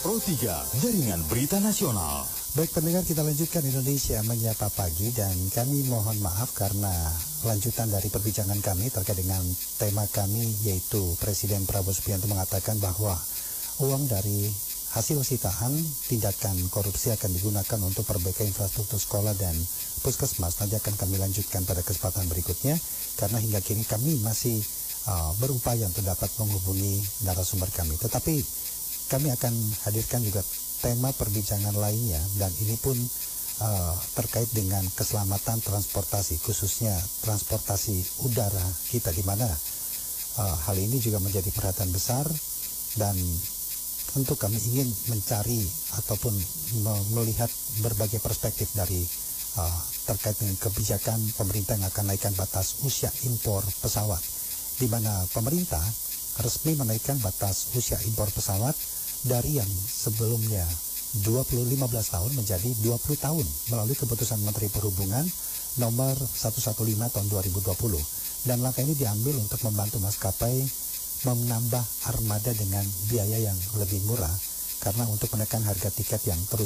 Pro 3, Jaringan Berita Nasional. Baik pendengar, kita lanjutkan Indonesia Menyapa Pagi, dan kami mohon maaf karena lanjutan dari perbincangan kami terkait dengan tema kami, yaitu Presiden Prabowo Subianto mengatakan bahwa uang dari hasil sitaan tindakan korupsi akan digunakan untuk perbaikan infrastruktur sekolah dan puskesmas. Nanti akan kami lanjutkan pada kesempatan berikutnya, karena hingga kini kami masih berupaya untuk dapat menghubungi narasumber kami. Tetapi kami akan hadirkan juga tema perbincangan lainnya, dan ini pun terkait dengan keselamatan transportasi, khususnya transportasi udara kita, di mana hal ini juga menjadi perhatian besar, dan tentu kami ingin mencari ataupun melihat berbagai perspektif dari terkait dengan kebijakan pemerintah yang akan naikkan batas usia impor pesawat, di mana pemerintah resmi menaikkan batas usia impor pesawat dari yang sebelumnya 15 tahun menjadi 20 tahun melalui keputusan Menteri Perhubungan nomor 115 tahun 2020. Dan langkah ini diambil untuk membantu maskapai menambah armada dengan biaya yang lebih murah, karena untuk menekan harga tiket yang terus